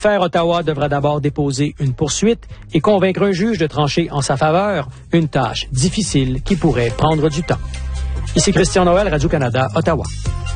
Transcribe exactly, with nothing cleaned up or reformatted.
Faire Ottawa devra d'abord déposer une poursuite et convaincre un juge de trancher en sa faveur, une tâche difficile qui pourrait prendre du temps. Ici Christian Noël, Radio-Canada, Ottawa.